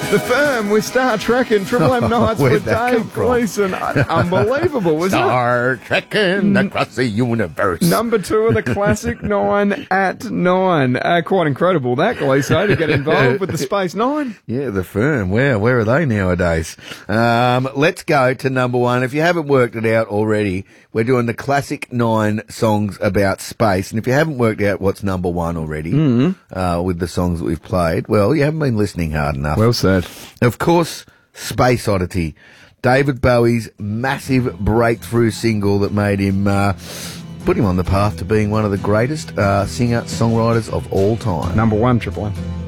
The Firm with Star Trek and Triple M Nights Where'd with that come Dave from? Gleeson. Unbelievable, wasn't it? Star trekking across the universe. Number 2 of the classic 9 at 9. Quite incredible that, Gleeson, to get involved with the Space 9. Yeah, The Firm. Where are they nowadays? Let's go to number 1. If you haven't worked it out already, we're doing the classic 9 songs about space. And if you haven't worked out what's number 1 already, with the songs that we've played, well, you haven't been listening hard enough. Well said. Of course, Space Oddity. David Bowie's massive breakthrough single that made him, put him on the path to being one of the greatest singer-songwriters of all time. Number 1, Triple M.